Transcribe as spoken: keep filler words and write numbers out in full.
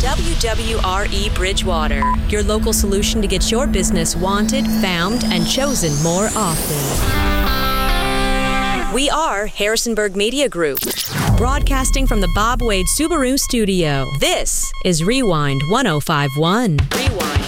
W W R E Bridgewater, your local solution to get your business wanted, found, and chosen more often. We are Harrisonburg Media Group, broadcasting from the Bob Wade Subaru studio. This is Rewind one oh five point one. Rewind